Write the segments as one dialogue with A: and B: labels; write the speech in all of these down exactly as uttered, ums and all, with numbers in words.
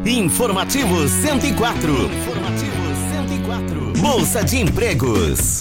A: Informativo cento e quatro. Informativo cento e quatro. Bolsa de Empregos.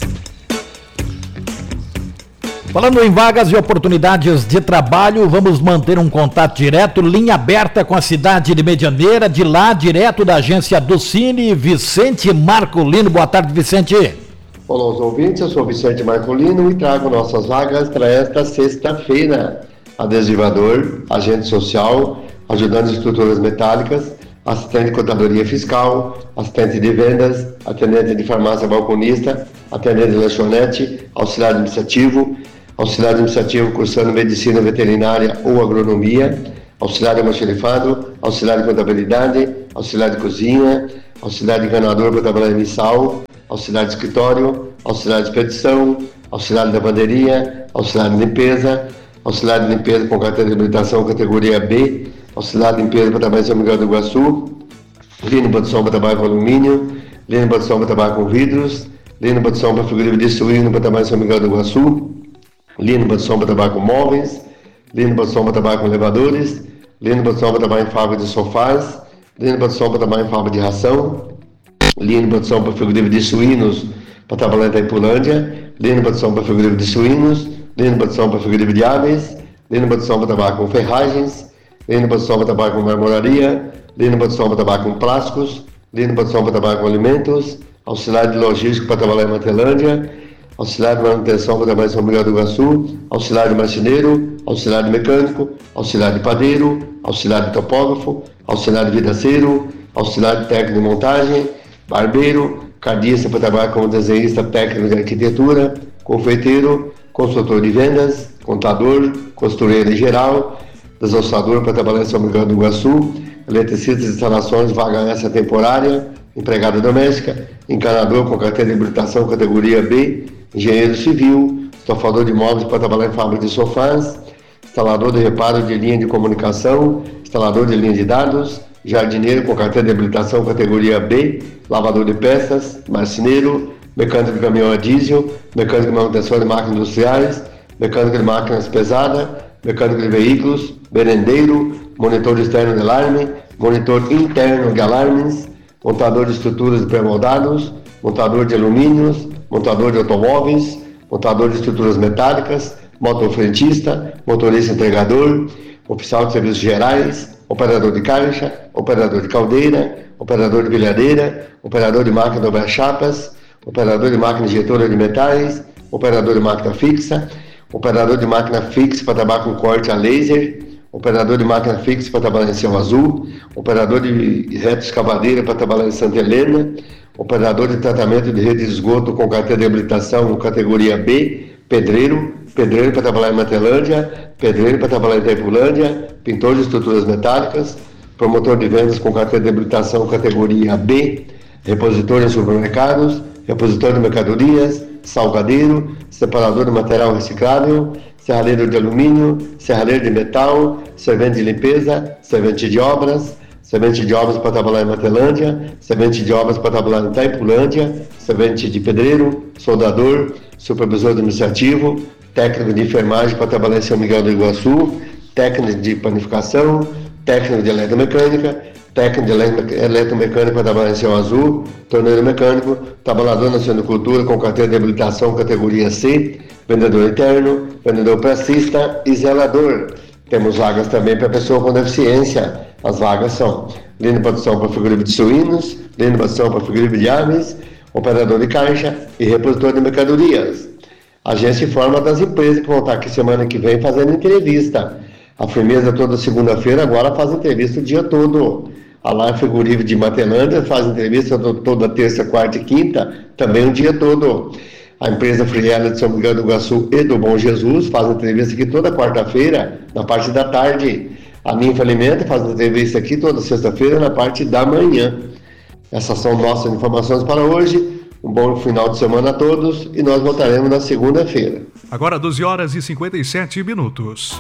B: Falando em vagas e oportunidades de trabalho, vamos manter um contato direto, linha aberta com a cidade de Medianeira, de lá, direto da agência do Cine, Vicente Marcolino. Boa tarde, Vicente.
C: Olá aos ouvintes, eu sou Vicente Marcolino e trago nossas vagas para esta sexta-feira. Adesivador, agente social, ajudante de estruturas metálicas, assistente de contadoria fiscal, assistente de vendas, atendente de farmácia balconista, atendente de lanchonete, auxiliar administrativo, auxiliar administrativo cursando medicina veterinária ou agronomia, auxiliar de almoxarifado, auxiliar de contabilidade, auxiliar de cozinha, auxiliar de encanador para trabalhar em missal, auxiliar de escritório, auxiliar de expedição, auxiliar de lavanderia, auxiliar de limpeza, auxiliar de limpeza com carteira de habilitação categoria B, auxiliar de limpeza para trabalhar em São Miguel do Iguaçu, linha de produção para trabalhar com alumínio, linha de produção para trabalhar com vidros, linha de produção para frigorífico de suíno para trabalhar em São Miguel do Iguaçu, linha de produção para trabalhar com móveis, linha de produção para trabalhar com elevadores, linha de produção para trabalhar em fábrica de sofás, linha de produção para trabalhar em fábrica de ração, linha de produção para frigorífico de suínos para trabalhar em Itaipulândia, linha de produção para frigorífico de suínos, linha de produção para frigorífico de aves, linha de produção para trabalhar com ferragens, linha de produção para trabalhar com marmoraria, linha de produção para trabalhar com plásticos, linha de produção para trabalhar com alimentos, auxiliar de logística para trabalhar em Matelândia, auxiliar de manutenção para trabalhar em São Miguel do Iguaçu, auxiliar de marceneiro, auxiliar de mecânico, auxiliar de padeiro, auxiliar de topógrafo, auxiliar de vidraceiro, auxiliar de técnico de montagem, barbeiro, cardista para trabalhar como desenhista técnico de arquitetura, confeiteiro, consultor de vendas, contador, costureiro em geral, desossador para trabalhar em São Miguel do Iguaçu, eletricista de instalações, vaga essa temporária, empregada doméstica, encanador com carteira de habilitação categoria B, engenheiro civil, estofador de móveis para trabalhar em fábrica de sofás, instalador de reparo de linha de comunicação, instalador de linha de dados, jardineiro com carteira de habilitação categoria B, lavador de peças, marceneiro, mecânico de caminhão a diesel, mecânico de manutenção de máquinas industriais, mecânico de máquinas pesadas, mecânico de veículos, merendeiro, monitor externo de alarme, monitor interno de alarmes, montador de estruturas de pré-moldados, montador de alumínios, montador de automóveis, montador de estruturas metálicas, motofrentista, motorista entregador, oficial de serviços gerais, operador de caixa, operador de caldeira, operador de pilhadeira, operador de máquina dobrar chapas, operador de máquina injetora de metais, operador de máquina fixa, operador de máquina fixa para trabalhar com corte a laser, operador de máquina fixa para trabalhar em Céu Azul, operador de reto escavadeira para trabalhar em Santa Helena, operador de tratamento de rede de esgoto com carteira de habilitação categoria B, pedreiro, pedreiro para trabalhar em Matelândia, pedreiro para trabalhar em Itaipulândia, pintor de estruturas metálicas, promotor de vendas com carteira de habilitação categoria B, repositor em supermercados, repositor de mercadorias, salgadeiro, separador de material reciclável, serralheiro de alumínio, serralheiro de metal, servente de limpeza, servente de obras, servente de obras para trabalhar em Matelândia, servente de obras para trabalhar em Itaipulândia, servente de pedreiro, soldador, supervisor administrativo, técnico de enfermagem para trabalhar em São Miguel do Iguaçu, técnico de panificação, técnico de eletromecânica, técnico de eletromecânica para trabalhar em Céu Azul, torneiro mecânico, trabalhador na cianocultura com carteira de habilitação categoria C, vendedor interno, vendedor pracista e zelador. Temos vagas também para pessoa com deficiência. As vagas são linha de produção para frigorífico de suínos, linha de produção para frigorífico de aves, operador de caixa e repositor de mercadorias. A agência informa das empresas que vão estar aqui semana que vem fazendo entrevista. A Firmeza toda segunda-feira agora faz entrevista o dia todo. A Lar Frigorífico de Matelândia faz entrevista toda terça, quarta e quinta, também o dia todo. A empresa Friela de São Miguel do Iguaçu e do Bom Jesus faz entrevista aqui toda quarta-feira, na parte da tarde. A Ninfa Alimenta faz entrevista aqui toda sexta-feira, na parte da manhã. Essas são nossas informações para hoje. Um bom final de semana a todos e nós voltaremos na segunda-feira.
D: Agora doze horas e cinquenta e sete minutos.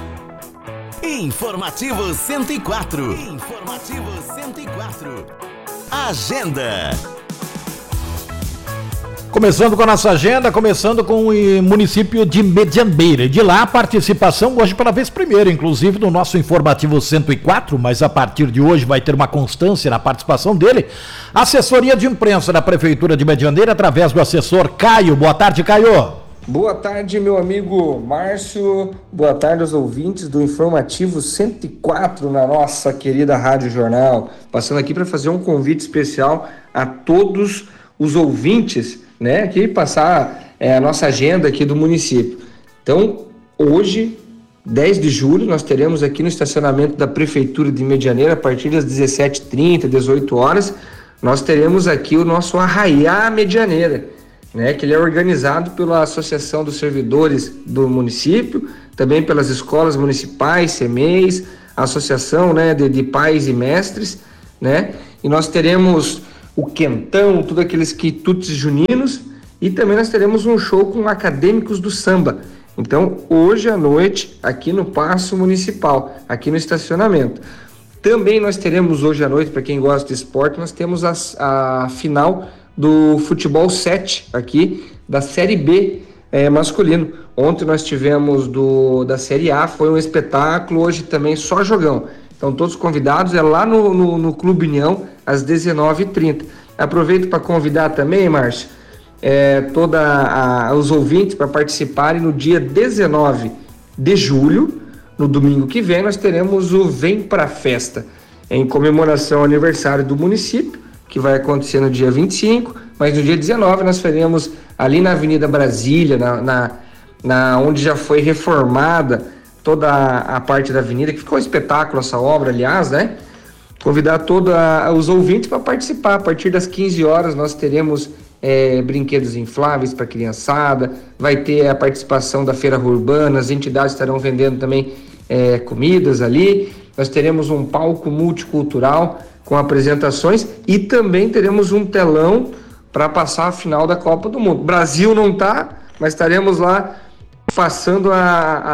A: Informativo cento e quatro. Informativo cento e quatro. Agenda.
B: Começando com a nossa agenda, começando com o município de Medianeira. De lá, a participação hoje pela vez primeira, inclusive no nosso informativo cento e quatro, mas a partir de hoje vai ter uma constância na participação dele. Assessoria de imprensa da Prefeitura de Medianeira, através do assessor Caio. Boa tarde, Caio.
E: Boa tarde, meu amigo Márcio. Boa tarde aos ouvintes do informativo cento e quatro na nossa querida Rádio Jornal. Passando aqui para fazer um convite especial a todos os ouvintes, né, aqui passar é, a nossa agenda aqui do município. Então, hoje, dez de julho, nós teremos aqui no estacionamento da Prefeitura de Medianeira, a partir das dezessete e trinta, dezoito horas, nós teremos aqui o nosso Arraiá Medianeira, né, que ele é organizado pela Associação dos Servidores do município, também pelas escolas municipais, C M E is, a Associação, né, de, de Pais e Mestres, né, e nós teremos o quentão, todos aqueles quitutes juninos, e também nós teremos um show com acadêmicos do samba. Então, hoje à noite, aqui no Paço Municipal, aqui no estacionamento. Também nós teremos hoje à noite, para quem gosta de esporte, nós temos a, a final do futebol sete aqui, da Série B é, masculino. Ontem nós tivemos do, da Série A, foi um espetáculo, hoje também só jogão. Então, todos convidados, é lá no, no, no Clube União, às dezenove e trinta. Aproveito para convidar também, Márcio, é, todos os ouvintes para participarem no dia dezenove de julho, no domingo que vem, nós teremos o Vem Pra Festa, em comemoração ao aniversário do município, que vai acontecer no dia vinte e cinco, mas no dia dezenove nós faremos ali na Avenida Brasília, na, na, na, onde já foi reformada toda a, a parte da avenida, que ficou um espetáculo essa obra, aliás, né? Convidar todos os ouvintes para participar. A partir das quinze horas nós teremos é, brinquedos infláveis para criançada, vai ter a participação da feira urbana, as entidades estarão vendendo também é, comidas ali, nós teremos um palco multicultural com apresentações e também teremos um telão para passar a final da Copa do Mundo. Brasil não está, mas estaremos lá passando a...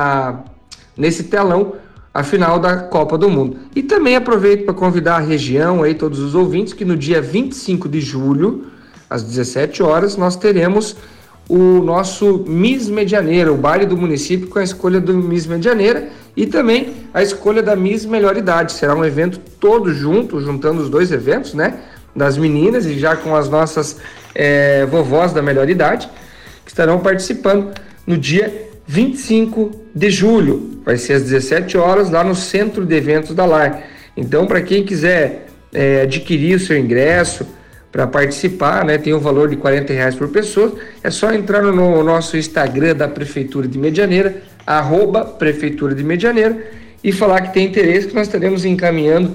E: a nesse telão, a final da Copa do Mundo. E também aproveito para convidar a região, aí, todos os ouvintes, que no dia vinte e cinco de julho, às dezessete horas, nós teremos o nosso Miss Medianeira, o baile do município com a escolha do Miss Medianeira e também a escolha da Miss Melhor Idade. Será um evento todo junto, juntando os dois eventos, né? Das meninas e já com as nossas é, vovós da Melhor Idade, que estarão participando no dia vinte e cinco de julho, vai ser às dezessete horas lá no Centro de Eventos da Lar. Então, para quem quiser é, adquirir o seu ingresso para participar, né, tem um valor de quarenta reais por pessoa, é só entrar no nosso Instagram da Prefeitura de Medianeira, arroba Prefeitura de Medianeira, e falar que tem interesse, que nós estaremos encaminhando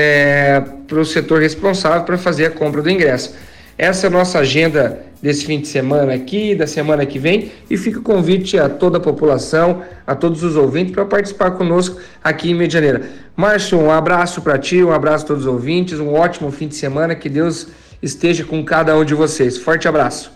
E: é, para o setor responsável para fazer a compra do ingresso. Essa é a nossa agenda desse fim de semana aqui, da semana que vem, e fica o convite a toda a população, a todos os ouvintes, para participar conosco aqui em Medianeira. Márcio, um abraço para ti, um abraço a todos os ouvintes, um ótimo fim de semana, que Deus esteja com cada um de vocês. Forte abraço.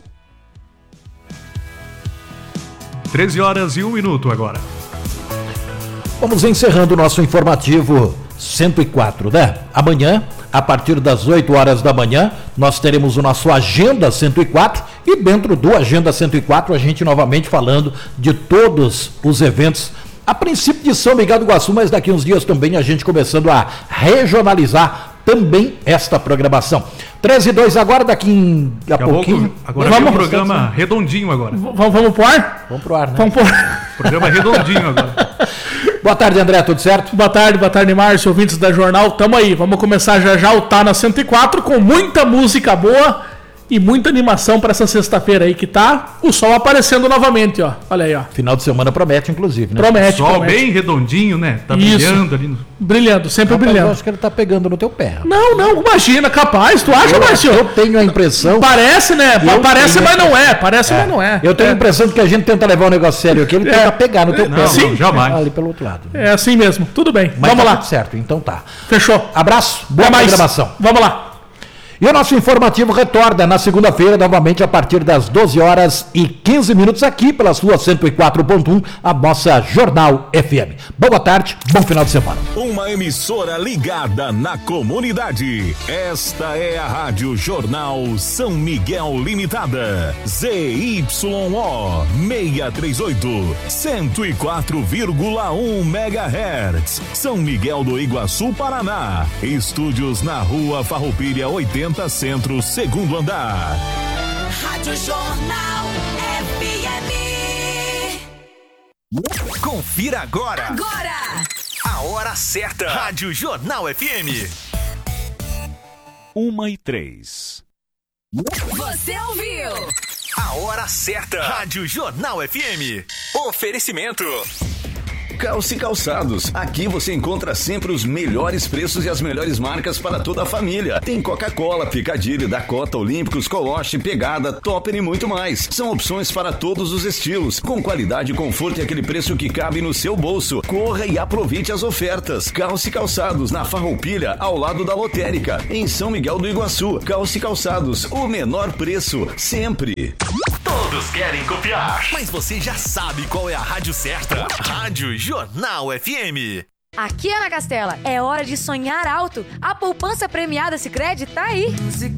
D: treze horas e um minuto agora.
B: Vamos encerrando o nosso informativo cento e quatro, né? Amanhã, a partir das oito horas da manhã, nós teremos o nosso Agenda cento e quatro e dentro do Agenda cento e quatro a gente novamente falando de todos os eventos, a princípio de São Miguel do Iguaçu, mas daqui uns dias também a gente começando a regionalizar também esta programação. treze e dois agora, daqui em, a
D: daqui
B: pouquinho.
D: Pouco, agora
B: vamos
D: tem um programa redondinho agora.
F: V- vamos pro ar?
B: Vamos pro ar, né?
F: Vamos pro ar.
D: Programa redondinho agora.
B: Boa tarde, André, tudo certo?
F: Boa tarde, boa tarde, Márcio, ouvintes da Jornal, tamo aí, vamos começar já já o Tá na cento e quatro com muita música boa e muita animação para essa sexta-feira aí que tá o sol aparecendo novamente, ó, olha aí, ó.
B: Final de semana promete, inclusive, né?
F: Promete,
D: Sol
F: promete.
D: bem redondinho, né? Tá
F: Isso.
D: brilhando ali. No...
F: Brilhando, sempre
B: Rapaz,
F: brilhando.
B: eu acho que ele tá pegando no teu pé.
F: Não, não, imagina, capaz, tu acha,
B: Eu,
F: Márcio?
B: eu tenho a impressão...
F: Parece, né?
B: Eu
F: Parece,
B: tenho-
F: mas não é, parece, mas não é.
B: Eu tenho a
F: é.
B: impressão de que a gente tenta levar um negócio sério aqui, ele
F: É.
B: tenta pegar no teu
D: Não,
B: pé.
D: não,
B: Sim.
D: jamais.
B: Ali pelo outro lado.
F: É assim mesmo, tudo bem,
B: Mas
F: vamos
B: tá
F: lá,
B: tudo certo, então tá.
F: fechou.
B: Abraço, boa
F: Até mais.
B: programação.
F: Vamos lá.
B: E o nosso informativo retorna na segunda-feira, novamente a partir das doze horas e quinze minutos, aqui pela sua cento e quatro ponto um, a nossa Jornal F M. Boa tarde, bom final de semana.
A: Uma emissora ligada na comunidade. Esta é a Rádio Jornal São Miguel Limitada. Z Y O seiscentos e trinta e oito, cento e quatro vírgula um megahertz. São Miguel do Iguaçu, Paraná. Estúdios na Rua Farroupilha oitenta, Centro, segundo andar.
G: Rádio Jornal F M.
A: Confira agora.
G: Agora.
A: A hora certa. Rádio Jornal F M. Uma e três.
G: Você ouviu?
A: A hora certa. Rádio Jornal F M. Oferecimento. Calce Calçados. Aqui você encontra sempre os melhores preços e as melhores marcas para toda a família. Tem Coca-Cola, Picadilly, Dakota, Olímpicos, Coloche, Pegada, Topper e muito mais. São opções para todos os estilos, com qualidade, conforto e aquele preço que cabe no seu bolso. Corra e aproveite as ofertas. Calce Calçados, na Farroupilha, ao lado da Lotérica, em São Miguel do Iguaçu. Calce Calçados, o menor preço, sempre. Todos querem copiar, mas você já sabe qual é a rádio certa. Rádio Jornal F M.
H: Aqui, Ana Castela, é hora de sonhar alto. A poupança premiada Sicredi tá aí.